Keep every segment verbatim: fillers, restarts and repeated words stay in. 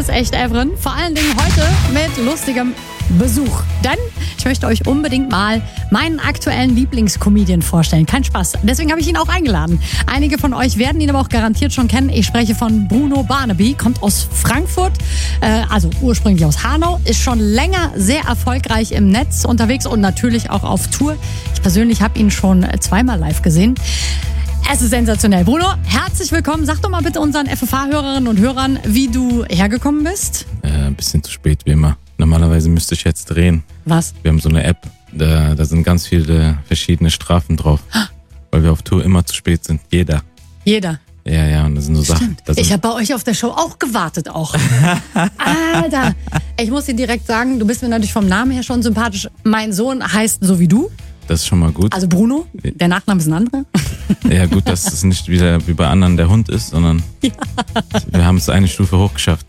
ist echt Evren. Vor allen Dingen heute mit lustigem Besuch. Denn ich möchte euch unbedingt mal meinen aktuellen Lieblingscomedian vorstellen. Kein Spaß. Deswegen habe ich ihn auch eingeladen. Einige von euch werden ihn aber auch garantiert schon kennen. Ich spreche von Bruno Barnaby, kommt aus Frankfurt, äh, also ursprünglich aus Hanau, ist schon länger sehr erfolgreich im Netz unterwegs und natürlich auch auf Tour. Ich persönlich habe ihn schon zweimal live gesehen. Es ist sensationell. Bruno, herzlich willkommen. Sag doch mal bitte unseren F F H-Hörerinnen und Hörern, wie du hergekommen bist. Äh, ein bisschen zu spät, wie immer. Normalerweise müsste ich jetzt drehen. Was? Wir haben so eine App, da, da sind ganz viele verschiedene Strafen drauf. Weil wir auf Tour immer zu spät sind. Jeder. Jeder. Ja, ja, und das sind so Sachen. Stimmt. Ich habe bei euch auf der Show auch gewartet auch. Alter, ich muss dir direkt sagen, du bist mir natürlich vom Namen her schon sympathisch. Mein Sohn heißt so wie du. Das ist schon mal gut. Also Bruno, der Nachname ist ein anderer. Ja gut, dass es nicht wieder wie bei anderen der Hund ist, sondern ja. Wir haben es eine Stufe hochgeschafft.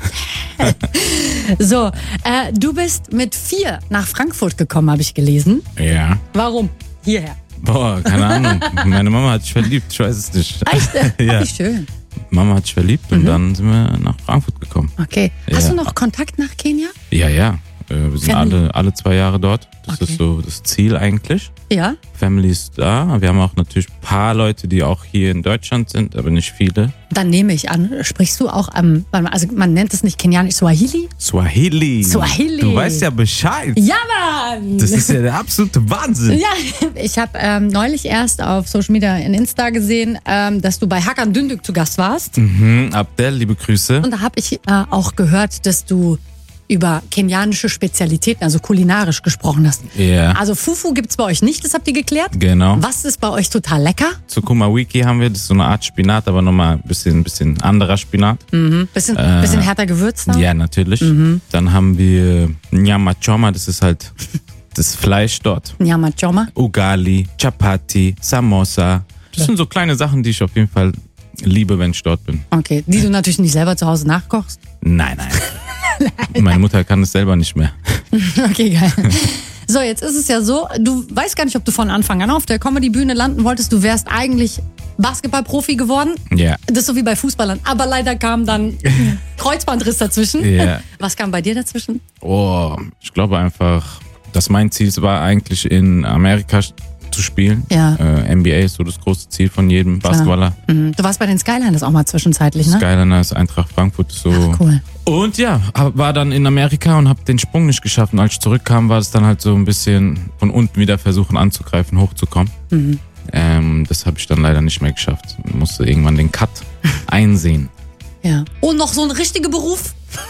So, äh, du bist mit vier nach Frankfurt gekommen, habe ich gelesen. Ja. Warum? Hierher. Boah, keine Ahnung. Meine Mama hat sich verliebt, ich weiß es nicht. Echt? Ja. Wie schön. Mama hat sich verliebt und mhm. dann sind wir nach Frankfurt gekommen. Okay. Hast ja. du noch Kontakt nach Kenia? Ja, ja. Wir sind alle, alle zwei Jahre dort. Das okay. ist so das Ziel eigentlich. Ja. Family ist da. Wir haben auch natürlich ein paar Leute, die auch hier in Deutschland sind, aber nicht viele. Dann nehme ich an, sprichst du auch, ähm, also man nennt es nicht kenianisch, Swahili? Swahili. Swahili. Du weißt ja Bescheid. Ja, Mann. Das ist ja der absolute Wahnsinn. Ja, ich habe ähm, neulich erst auf Social Media in Insta gesehen, ähm, dass du bei Hakan Dündük zu Gast warst. Mhm, Abdel, liebe Grüße. Und da habe ich äh, auch gehört, dass du über kenianische Spezialitäten, also kulinarisch gesprochen hast. Ja. Yeah. Also Fufu gibt's bei euch nicht, das habt ihr geklärt? Genau. Was ist bei euch total lecker? Sukuma Wiki haben wir, das ist so eine Art Spinat, aber nochmal ein bisschen, bisschen anderer Spinat. Mhm. Bisschen, äh, bisschen härter gewürzt auch? Ja, natürlich. Mhm. Dann haben wir Nyama Choma, das ist halt das Fleisch dort. Nyama Choma. Ugali, Chapati, Samosa. Das ja. sind so kleine Sachen, die ich auf jeden Fall liebe, wenn ich dort bin. Okay, die du natürlich nicht selber zu Hause nachkochst? Nein, nein. Meine Mutter kann es selber nicht mehr. Okay, geil. So, jetzt ist es ja so, du weißt gar nicht, ob du von Anfang an auf der Comedy-Bühne landen wolltest. Du wärst eigentlich Basketballprofi geworden. Ja. Yeah. Das ist so wie bei Fußballern. Aber leider kam dann ein Kreuzbandriss dazwischen. Ja. Yeah. Was kam bei dir dazwischen? Oh, ich glaube einfach, dass mein Ziel war eigentlich in Amerika zu spielen. Ja. Äh, N B A ist so das große Ziel von jedem Basketballer. Mhm. Du warst bei den Skyliners auch mal zwischenzeitlich, ne? Skyliners, Eintracht Frankfurt ist so. Ach, cool. Und ja, war dann in Amerika und habe den Sprung nicht geschafft. Und als ich zurückkam, war es dann halt so ein bisschen von unten wieder versuchen anzugreifen, hochzukommen. Mhm. Ähm, das habe ich dann leider nicht mehr geschafft. Ich musste irgendwann den Cut einsehen. Ja. Und noch so ein richtiger Beruf?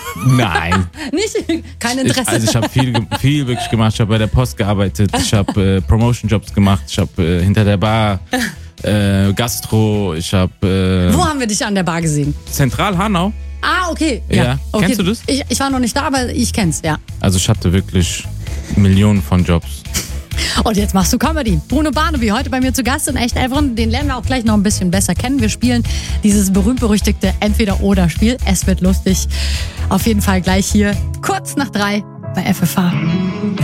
Nein. Nicht? Kein Interesse? Ich, also ich habe viel, viel wirklich gemacht. Ich habe bei der Post gearbeitet. Ich habe äh, Promotion-Jobs gemacht. Ich habe äh, hinter der Bar äh, Gastro. Ich habe... Äh, Wo haben wir dich an der Bar gesehen? Zentral Hanau. Ah, okay. Ja. ja. Okay. Kennst du das? Ich, ich war noch nicht da, aber ich kenn's, ja. Also ich hatte wirklich Millionen von Jobs. Und jetzt machst du Comedy. Bruno Barnaby, heute bei mir zu Gast in Echt Evren. Den lernen wir auch gleich noch ein bisschen besser kennen. Wir spielen dieses berühmt-berüchtigte Entweder-Oder-Spiel. Es wird lustig. Auf jeden Fall gleich hier, kurz nach drei bei F F H.